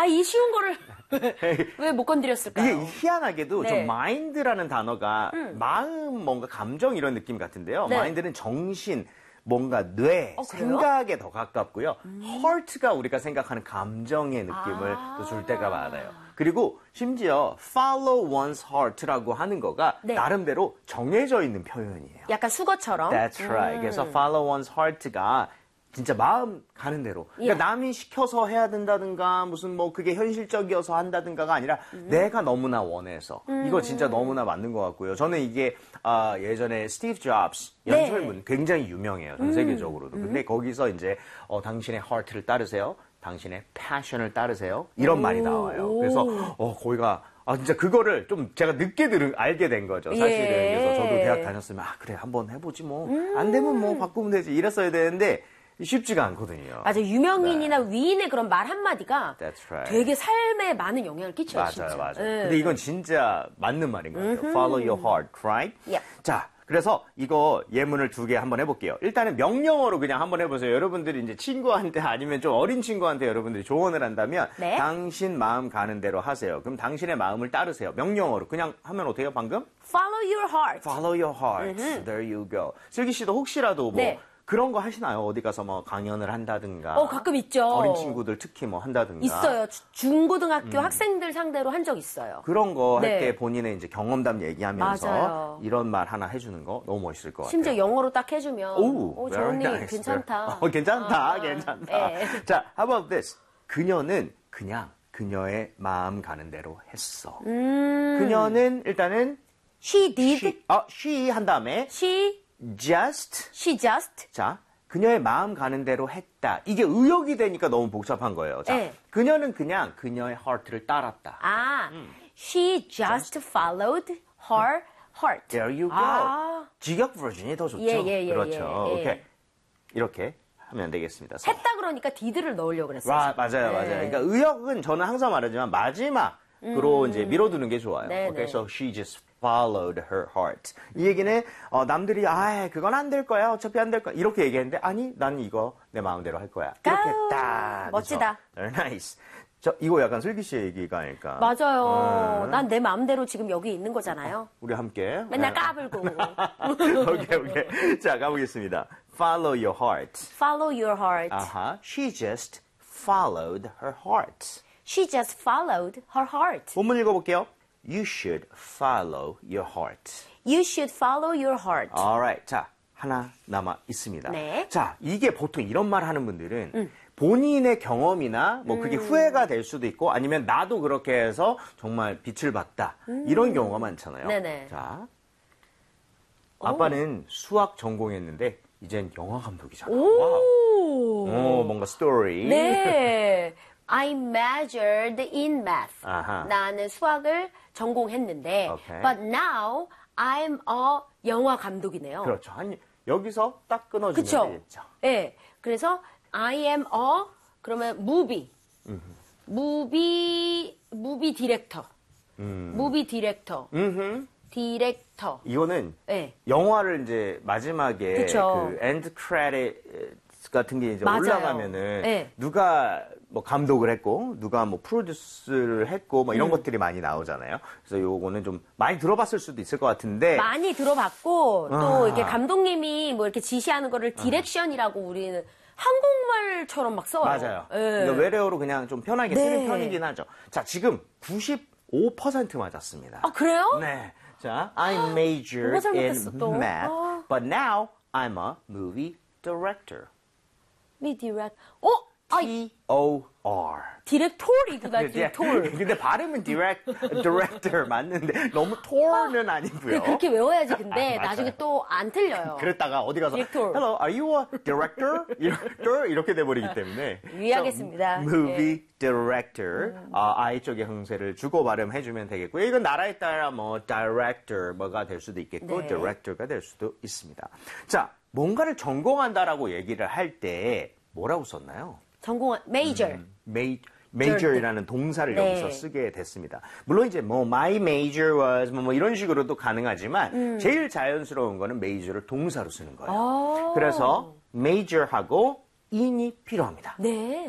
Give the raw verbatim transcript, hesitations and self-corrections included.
아, 이 쉬운 거를 왜 못 건드렸을까요? 이게 희한하게도 네. 좀 mind라는 단어가 음. 마음, 뭔가 감정 이런 느낌 같은데요. 네. mind는 정신, 뭔가 뇌, 어, 그래요? 생각에 더 가깝고요. 음. heart가 우리가 생각하는 감정의 느낌을 아. 또 줄 때가 많아요. 그리고 심지어 follow one's heart라고 하는 거가 네. 나름대로 정해져 있는 표현이에요. 약간 수거처럼. That's right. 음. 그래서 follow one's heart가 진짜 마음 가는 대로. 그러니까 예. 남이 시켜서 해야 된다든가 무슨 뭐 그게 현실적이어서 한다든가가 아니라 음. 내가 너무나 원해서. 음. 이거 진짜 너무나 맞는 것 같고요. 저는 이게 아, 예전에 스티브 잡스 연설문 네. 굉장히 유명해요. 전 음. 세계적으로도. 근데 음. 거기서 이제 어, 당신의 heart를 따르세요. 당신의 passion을 따르세요. 이런 오. 말이 나와요. 그래서 어, 거기가 아, 진짜 그거를 좀 제가 늦게 들은, 알게 된 거죠. 사실은. 예. 그래서 저도 대학 다녔으면, 아, 그래, 한번 해보지 뭐. 음. 안 되면 뭐 바꾸면 되지. 이랬어야 되는데, 쉽지가 않거든요. 맞아, 유명인이나 네. 위인의 그런 말 한마디가 That's right. 되게 삶에 많은 영향을 끼쳐요, 맞아요, 진짜. 맞아요. 네. 근데 이건 진짜 맞는 말인 것 같아요. 음흠. Follow your heart, right? Yep. 자, 그래서 이거 예문을 두 개 한번 해볼게요. 일단은 명령어로 그냥 한번 해보세요. 여러분들이 이제 친구한테 아니면 좀 어린 친구한테 여러분들이 조언을 한다면 네. 당신 마음 가는 대로 하세요. 그럼 당신의 마음을 따르세요. 명령어로 그냥 하면 어때요, 방금? Follow your heart. Follow your heart. 음흠. There you go. 슬기 씨도 혹시라도 뭐 네. 그런 거 하시나요? 어디 가서 뭐 강연을 한다든가. 어, 가끔 있죠. 어린 친구들 특히 뭐 한다든가. 있어요. 주- 중고등학교 음. 학생들 상대로 한 적 있어요. 그런 거 할 네. 때 본인의 이제 경험담 얘기하면서 맞아요. 이런 말 하나 해주는 거 너무 멋있을 것 같아요. 심지어 영어로 딱 해주면 오, 어, 저 very 언니 nice. 괜찮다. 어, 괜찮다, 아, 괜찮다. 네. 자, how about this? 그녀는 그냥 그녀의 마음 가는 대로 했어. 음. 그녀는 일단은 She did. she, 어, she 한 다음에 She, just she just. 자, 그녀의 마음 가는 대로 했다. 이게 의역이 되니까 너무 복잡한 거예요. 자, 네. 그녀는 그냥 그녀의 heart를 따랐다. 아, 음. she just followed her heart. There you go. 아. 직역 버전이 더 좋죠. 예, 예, 예, 그렇죠. 예, 예. 오케이. 이렇게 하면 되겠습니다. 했다 그러니까 did를 넣으려고 그랬어요. 와, 맞아요, 네. 맞아요. 그러니까 의역은 저는 항상 말하지만 마지막으로 이제 밀어두는 게 좋아요. 네, 오케이, 네. so she just followed her heart. 이 얘기는 어, 남들이 아, 그건 안 될 거야. 어차피 안 될 거야. 이렇게 얘기했는데 아니, 난 이거 내 마음대로 할 거야. 이렇게 아우, 딱. 멋지다. 그렇죠? Very nice. 저 이거 약간 슬기 씨의 얘기가 아닐까. 맞아요. 음. 난 내 마음대로 지금 여기 있는 거잖아요. 우리 함께. 맨날 네. 까불고. 오케이, 오케이. 자, 가보겠습니다. Follow your heart. Follow your heart. 아하. She just followed her heart. She just followed her heart. 본문 읽어볼게요. You should follow your heart. You should follow your heart. Alright. 자, 하나 남아 있습니다. 네. 자, 이게 보통 이런 말 하는 분들은 음. 본인의 경험이나 뭐 그게 음. 후회가 될 수도 있고 아니면 나도 그렇게 해서 정말 빛을 봤다. 음. 이런 경우가 많잖아요. 네네. 자, 아빠는 수학 전공했는데 이젠 영화 감독이잖아. 오. 와우. 오, 뭔가 스토리. 네. I majored in math. 아하. 나는 수학을 전공했는데, Okay. but now I'm a 영화 감독이네요. 그렇죠. 아니, 여기서 딱 끊어주면 그쵸? 되겠죠. 네. 그래서 I am a 그러면 movie, movie, movie 디렉터, 음. movie 디렉터, 음흠. 디렉터. 이거는 네. 영화를 이제 마지막에 그쵸. 그 엔드 크레딧 같은 게 이제 맞아요. 올라가면은 네. 누가 뭐 감독을 했고 누가 뭐 프로듀스를 했고 뭐 이런 음. 것들이 많이 나오잖아요. 그래서 요거는 좀 많이 들어봤을 수도 있을 것 같은데 많이 들어봤고 또 아. 이렇게 감독님이 뭐 이렇게 지시하는 거를 디렉션이라고 우리는 한국말처럼 막 써요. 맞아요. 예. 그러니까 외래어로 그냥 좀 편하게 네. 쓰는 편이긴 하죠. 자, 지금 구십오 퍼센트 맞았습니다. 아 그래요? 네. 자, I majored 뭐가 잘못했어, in 또? math, 아. but now I'm a movie director. 미 디렉. 어? 아, T O R. 디렉토리구나, 디렉토리. 근데 발음은 direct, director 맞는데 너무 tor는 아니고요. 그렇게 외워야지. 근데 아, 맞아요. 나중에 또 안 틀려요. 그랬다가 어디 가서 디렉tor. Hello, are you a director? director? 이렇게 돼버리기 때문에 유의하겠습니다. So, movie director. 음. 아, I 쪽에 흥세를 주고 발음해주면 되겠고요. 이건 나라에 따라 뭐 director 뭐가 될 수도 있겠고 네. director가 될 수도 있습니다. 자, 뭔가를 전공한다라고 얘기를 할 때 뭐라고 썼나요? 전공한 major. 음, ma- major이라는 동사를 네. 여기서 쓰게 됐습니다. 물론 이제 뭐 my major was 뭐, 뭐 이런 식으로도 가능하지만 음. 제일 자연스러운 거는 major를 동사로 쓰는 거예요. 아. 그래서 major하고 in이 필요합니다. 네.